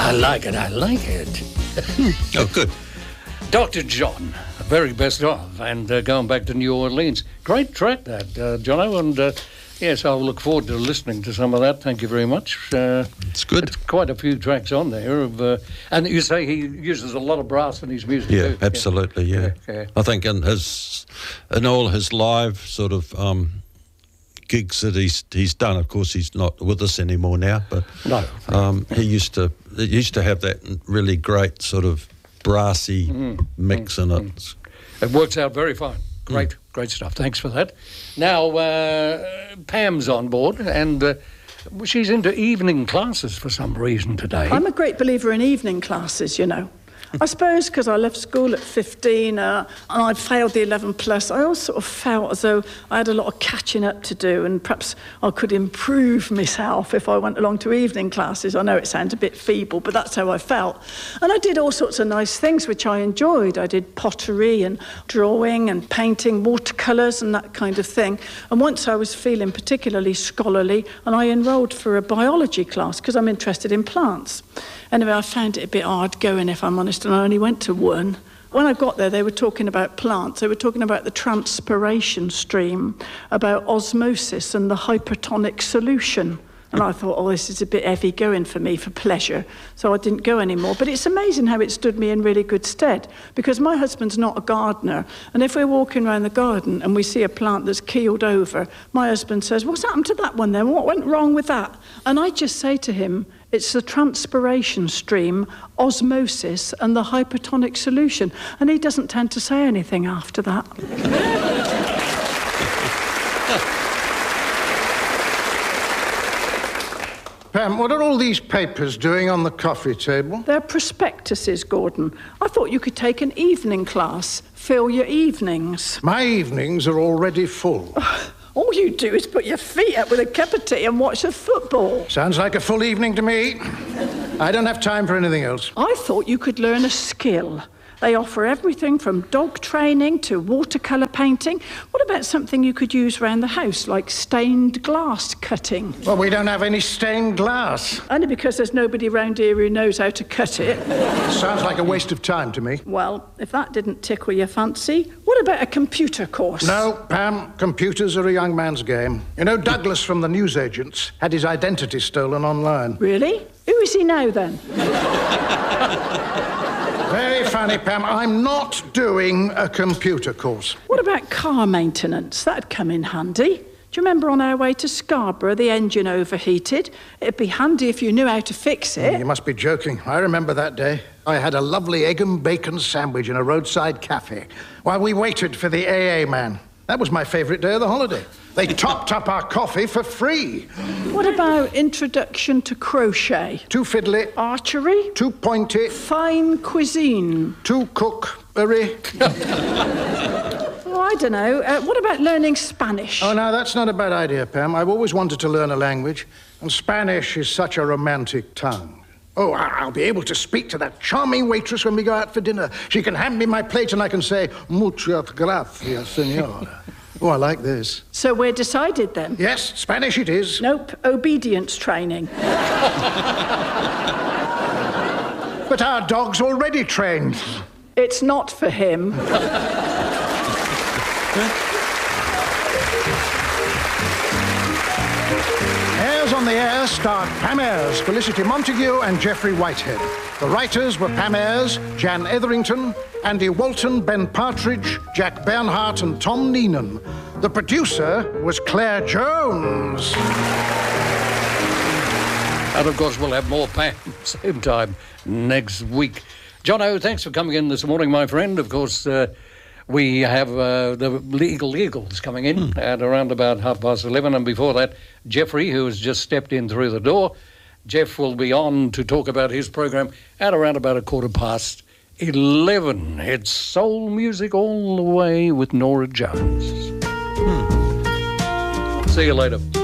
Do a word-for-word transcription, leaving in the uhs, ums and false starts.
I like it, I like it. Oh, good. Doctor John, very best of, and uh, going back to New Orleans. Great track, that, uh, Jono, and uh, yes, I'll look forward to listening to some of that. Thank you very much. Uh, it's good. It's quite a few tracks on there. Of, uh, and you say he uses a lot of brass in his music, Yeah, too. absolutely, yeah. Yeah, yeah. I think in his, in all his live sort of um, gigs that he's he's done, of course he's not with us anymore now, but no. um, he used to he used to have that really great sort of brassy mm, mix mm, in it. Mm. It works out very fine. Great, mm. great stuff. Thanks for that. Now, uh, Pam's on board, and uh, she's into evening classes for some reason today. I'm a great believer in evening classes, you know. I suppose because I left school at fifteen uh, and I'd failed the eleven plus, I always sort of felt as though I had a lot of catching up to do, and perhaps I could improve myself if I went along to evening classes. I know it sounds a bit feeble, but that's how I felt. And I did all sorts of nice things which I enjoyed. I did pottery and drawing and painting, watercolours and that kind of thing. And once I was feeling particularly scholarly, and I enrolled for a biology class because I'm interested in plants. Anyway, I found it a bit hard going, if I'm honest, and I only went to one. When I got there, they were talking about plants. They were talking about the transpiration stream, about osmosis and the hypertonic solution. And I thought, oh, this is a bit heavy going for me for pleasure. So I didn't go anymore. But it's amazing how it stood me in really good stead, because my husband's not a gardener. And if we're walking around the garden and we see a plant that's keeled over, my husband says, what's happened to that one then? What went wrong with that? And I just say to him, it's the transpiration stream, osmosis, and the hypertonic solution. And he doesn't tend to say anything after that. Pam, what are all these papers doing on the coffee table? They're prospectuses, Gordon. I thought you could take an evening class, fill your evenings. My evenings are already full. All you do is put your feet up with a cup of tea and watch the football. Sounds like a full evening to me. I don't have time for anything else. I thought you could learn a skill. They offer everything from dog training to watercolour painting. What about something you could use around the house, like stained glass cutting? Well, we don't have any stained glass. Only because there's nobody around here who knows how to cut it. Sounds like a waste of time to me. Well, if that didn't tickle your fancy, what about a computer course? No, Pam, computers are a young man's game. You know, Douglas from the newsagents had his identity stolen online. Really? Who is he now, then? Very funny, Pam. I'm not doing a computer course. What about car maintenance? That'd come in handy. Do you remember on our way to Scarborough, the engine overheated? It'd be handy if you knew how to fix it. Oh, you must be joking. I remember that day. I had a lovely egg and bacon sandwich in a roadside cafe while we waited for the A A man. That was my favourite day of the holiday. They topped up our coffee for free. What about introduction to crochet? Too fiddly. Archery? Too pointy. Fine cuisine? Too cookery. Oh, I don't know. Uh, what about learning Spanish? Oh, no, that's not a bad idea, Pam. I've always wanted to learn a language, and Spanish is such a romantic tongue. Oh, I'll be able to speak to that charming waitress when we go out for dinner. She can hand me my plate and I can say, muchas gracias, senora. Oh, I like this. So we're decided then? Yes, Spanish it is. Nope, obedience training. But our dog's already trained. It's not for him. Airs on the Air starred Pam Ayres, Felicity Montague and Geoffrey Whitehead. The writers were Pam Ayres, Jan Etherington, Andy Walton, Ben Partridge, Jack Bernhardt and Tom Neenan. The producer was Claire Jones. And of course we'll have more Pam same time next week. Jono, thanks for coming in this morning, my friend. Of course, uh, we have uh, the Legal Eagles coming in mm. at around about half past eleven. And before that, Geoffrey, who has just stepped in through the door. Jeff will be on to talk about his program at around about a quarter past eleven. It's soul music all the way with Nora Jones. Hmm. See you later.